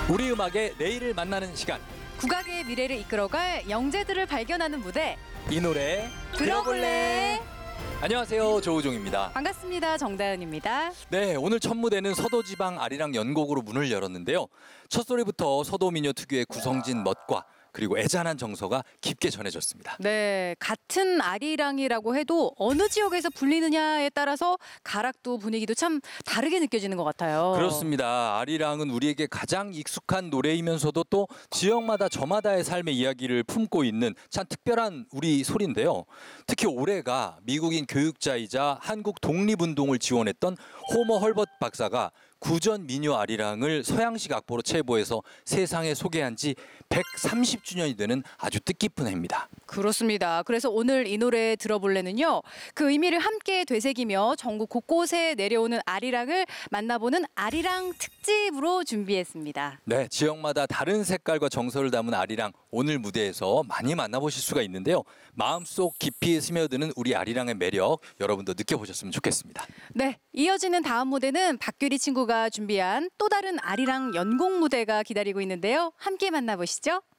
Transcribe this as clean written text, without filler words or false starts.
우리 음악의 내일을 만나는 시간. 국악의 미래를 이끌어갈 영재들을 발견하는 무대. 이 노래 들어볼래? 안녕하세요, 조우종입니다. 반갑습니다. 정다은입니다. 네, 오늘 첫 무대는 서도지방 아리랑 연곡으로 문을 열었는데요. 첫 소리부터 서도 민요 특유의 구성진 멋과 그리고 애잔한 정서가 깊게 전해졌습니다. 네, 같은 아리랑이라고 해도 어느 지역에서 불리느냐에 따라서 가락도 분위기도 참 다르게 느껴지는 것 같아요. 그렇습니다. 아리랑은 우리에게 가장 익숙한 노래이면서도 또 지역마다 저마다의 삶의 이야기를 품고 있는 참 특별한 우리 소리인데요. 특히 올해가 미국인 교육자이자 한국 독립운동을 지원했던 호머 헐벗 박사가 구전 민요 아리랑을 서양식 악보로 채보해서 세상에 소개한 지 130주년이 되는 아주 뜻깊은 해입니다. 그렇습니다. 그래서 오늘 이 노래 들어볼래는요, 그 의미를 함께 되새기며 전국 곳곳에 내려오는 아리랑을 만나보는 아리랑 특집으로 준비했습니다. 네, 지역마다 다른 색깔과 정서를 담은 아리랑, 오늘 무대에서 많이 만나보실 수가 있는데요. 마음속 깊이 스며드는 우리 아리랑의 매력, 여러분도 느껴보셨으면 좋겠습니다. 네, 이어지는 다음 무대는 박규리 친구가 준비한 또 다른 아리랑 연곡 무대가 기다리고 있는데요. 함께 만나보시죠.